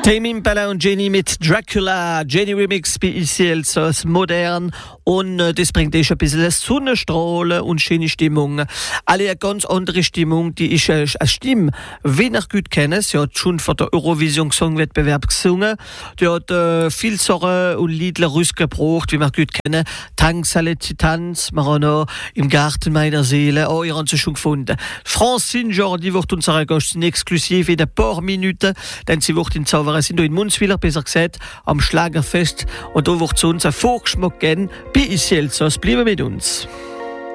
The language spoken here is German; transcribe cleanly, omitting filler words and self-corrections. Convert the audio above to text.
Tame Impala und Jenny mit Dracula. Jenny Remix bei ICL als modern und das bringt dich ein bisschen Sonnenstrahlen und schöne Stimmung. Alle eine ganz andere Stimmung, die ich als Stimme wenig gut kenne. Sie hat schon vor der Eurovision Songwettbewerb gesungen. Die hat viel Sorge und Liedler rausgebracht, wie wir gut kennen. Tanz alle Titans, Marano im Garten meiner Seele. Oh, ihr habt sie schon gefunden. Francine Jordi wird unsere Gästin exklusiv in ein paar Minuten, denn sie wird in Zauberer sind in Munzwiller, besser gesagt, am Schlagerfest. Und da wird es uns einen Vorgeschmack geben bei ICL. Bleiben mit uns.